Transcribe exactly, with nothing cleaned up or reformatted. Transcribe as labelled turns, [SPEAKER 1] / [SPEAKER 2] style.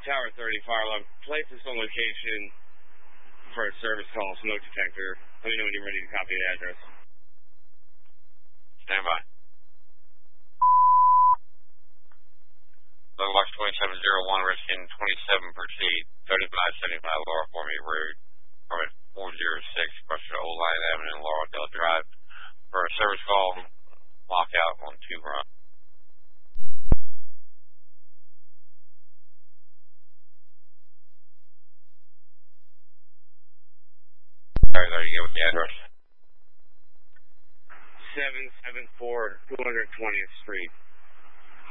[SPEAKER 1] Tower thirty, fire alarm. Place this on location for a service call, smoke detector. Let me know when you're ready to copy the address.
[SPEAKER 2] Stand by. Local Box twenty-seven oh one, Redskin twenty-seven, proceed. thirty-five seventy-five Laurel Formie Road, permit four oh six, Western Old Line Avenue and Laurel Dell Drive. For a service call, lockout on two run. Sorry, there you go with the address.
[SPEAKER 1] seven seven four, two hundred twentieth Street.